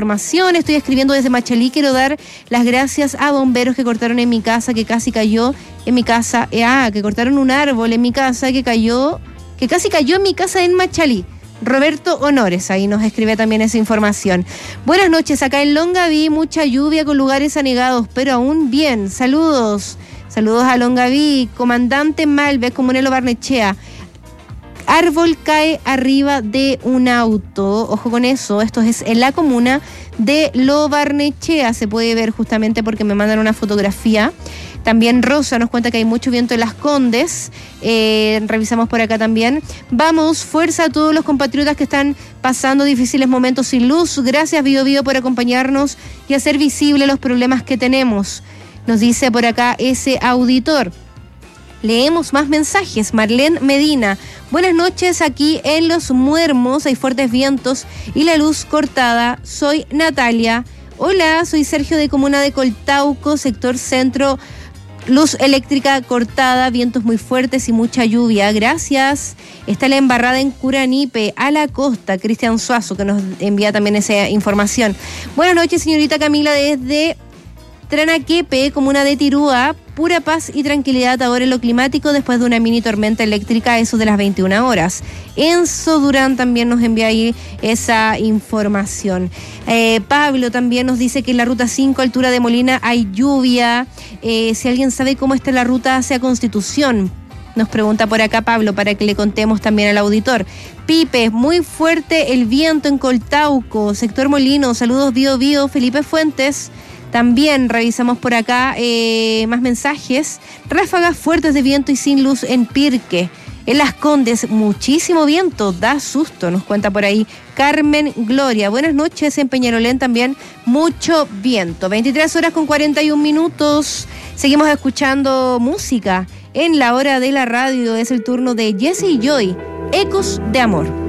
información. Estoy escribiendo desde Machalí. Quiero dar las gracias a bomberos que cortaron en mi casa, que casi cayó en mi casa. Que cortaron un árbol en mi casa que casi cayó en mi casa en Machalí. Roberto Honores, ahí nos escribe también esa información. Buenas noches, acá en Longaví, mucha lluvia con lugares anegados, pero aún bien. Saludos a Longaví. Comandante Malves, Comunelo Barnechea. Árbol cae arriba de un auto. Ojo con eso, esto es en la comuna de Lo Barnechea. Se puede ver justamente porque me mandan una fotografía. También Rosa nos cuenta que hay mucho viento en Las Condes. Revisamos por acá también. Vamos, fuerza a todos los compatriotas que están pasando difíciles momentos sin luz. Gracias, Bio Bio, por acompañarnos y hacer visible los problemas que tenemos. Nos dice por acá ese auditor. Leemos más mensajes. Marlene Medina. Buenas noches, aquí en Los Muermos hay fuertes vientos y la luz cortada. Soy Natalia. Hola, soy Sergio de Comuna de Coltauco, sector centro. Luz eléctrica cortada, vientos muy fuertes y mucha lluvia. Gracias. Está la embarrada en Curanipe, a la costa. Cristian Suazo, que nos envía también esa información. Buenas noches, señorita Camila, desde Tranaquepe, comuna de Tirúa. Pura paz y tranquilidad ahora en lo climático después de una mini tormenta eléctrica, eso de las 21 horas. Enzo Durán también nos envía ahí esa información. Pablo también nos dice que en la ruta 5, altura de Molina, hay lluvia. Si alguien sabe cómo está la ruta hacia Constitución, nos pregunta por acá Pablo, para que le contemos también al auditor. Pipe, muy fuerte el viento en Coltauco, sector Molino. Saludos, Bio Bio. Felipe Fuentes. También revisamos por acá más mensajes. Ráfagas fuertes de viento y sin luz en Pirque. En Las Condes, muchísimo viento, da susto, nos cuenta por ahí Carmen Gloria. Buenas noches, en Peñarolén también mucho viento. 23 horas con 41 minutos. Seguimos escuchando música. En la hora de la radio es el turno de Jesse y Joy, Ecos de Amor.